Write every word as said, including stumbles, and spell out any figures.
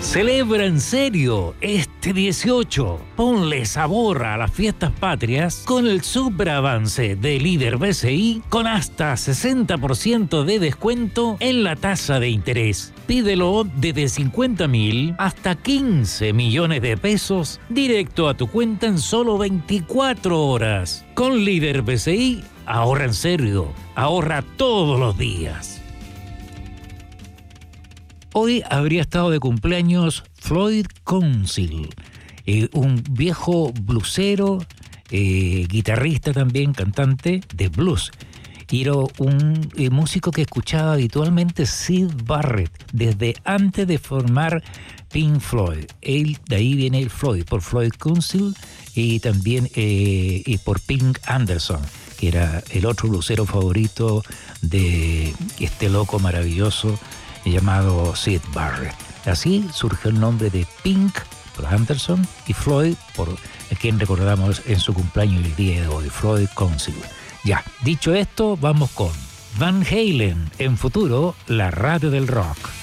Celebra en serio este dieciocho. Ponle sabor a las fiestas patrias con el superavance de Líder B C I con hasta sesenta por ciento de descuento en la tasa de interés. Pídelo desde cincuenta mil hasta quince millones de pesos directo a tu cuenta en solo veinticuatro horas. Con Líder B C I, ahorra en serio, ahorra todos los días. Hoy habría estado de cumpleaños Floyd Council, eh, un viejo bluesero, eh, guitarrista también, cantante de blues. Y era un eh, músico que escuchaba habitualmente Syd Barrett desde antes de formar Pink Floyd. Él, de ahí viene el Floyd, por Floyd Council y también eh, y por Pink Anderson, que era el otro bluesero favorito de este loco maravilloso llamado Syd Barrett. Así surgió el nombre de Pink por Anderson y Floyd, por quien recordamos en su cumpleaños el día de hoy, Floyd Council. Ya, dicho esto, vamos con Van Halen, en futuro, la radio del rock.